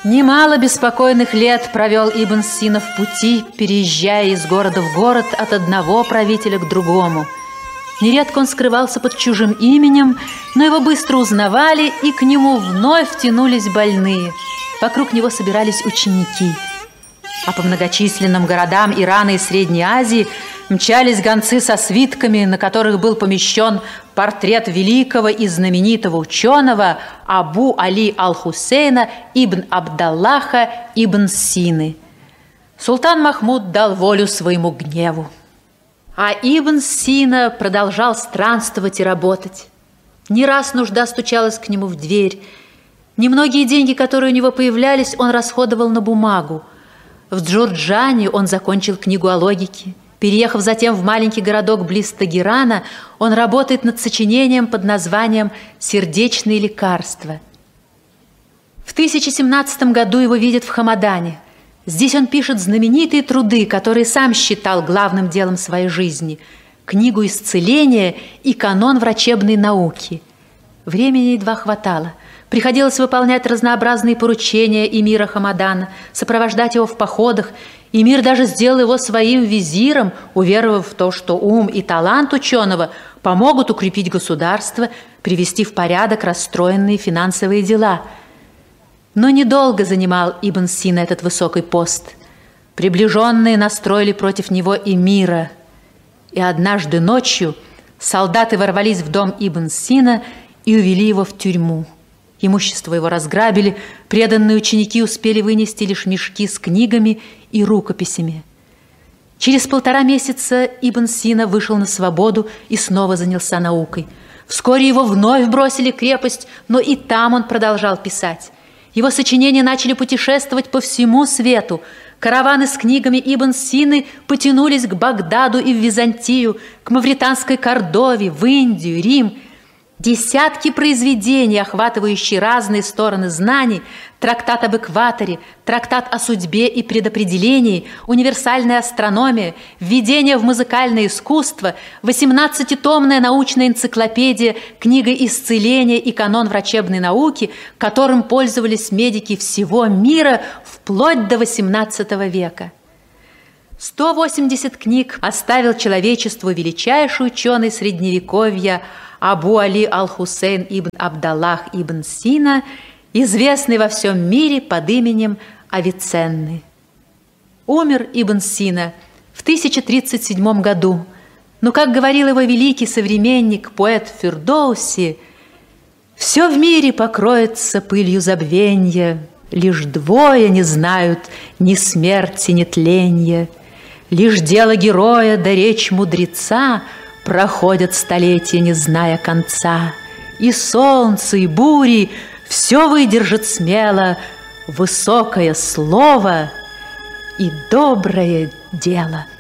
Немало беспокойных лет провел Ибн Сина в пути, переезжая из города в город от одного правителя к другому. Нередко он скрывался под чужим именем, но его быстро узнавали, и к нему вновь тянулись больные. Вокруг него собирались ученики. А по многочисленным городам Ирана и Средней Азии мчались гонцы со свитками, на которых был помещен портрет великого и знаменитого ученого Абу Али аль-Хусейна ибн Абдаллаха ибн Сины. Султан Махмуд дал волю своему гневу. А Ибн Сина продолжал странствовать и работать. Не раз нужда стучалась к нему в дверь. Немногие деньги, которые у него появлялись, он расходовал на бумагу. В Джурджане он закончил книгу о логике. Переехав затем в маленький городок близ Тегерана, он работает над сочинением под названием «Сердечные лекарства». В 1017 году его видят в Хамадане. Здесь он пишет знаменитые труды, которые сам считал главным делом своей жизни – книгу исцеления и канон врачебной науки. Времени едва хватало. Приходилось выполнять разнообразные поручения эмира Хамадана, сопровождать его в походах. Эмир даже сделал его своим визиром, уверовав в то, что ум и талант ученого помогут укрепить государство, привести в порядок расстроенные финансовые дела. Но недолго занимал Ибн Сина этот высокий пост. Приближенные настроили против него эмира. И однажды ночью солдаты ворвались в дом Ибн Сина и увели его в тюрьму. Имущество его разграбили, преданные ученики успели вынести лишь мешки с книгами и рукописями. Через 1,5 месяца Ибн Сина вышел на свободу и снова занялся наукой. Вскоре его вновь бросили в крепость, но и там он продолжал писать. Его сочинения начали путешествовать по всему свету. Караваны с книгами Ибн Сины потянулись к Багдаду и в Византию, к мавританской Кордове, в Индию, Рим. Десятки произведений, охватывающие разные стороны знаний, трактат об экваторе, трактат о судьбе и предопределении, универсальная астрономия, введение в музыкальное искусство, 18-томная научная энциклопедия, книга исцеления и канон врачебной науки, которым пользовались медики всего мира вплоть до XVIII века. 180 книг оставил человечеству величайший ученый Средневековья Абу Али аль-Хусейн ибн Абдаллах ибн Сина, известный во всем мире под именем Авиценны. Умер Ибн Сина в 1037 году, но, как говорил его великий современник, поэт Фирдоуси, «Все в мире покроется пылью забвенья, лишь двое не знают ни смерти, ни тленья, лишь дело героя да речь мудреца проходят столетия, не зная конца, и солнце, и бури все выдержит смело высокое слово и доброе дело».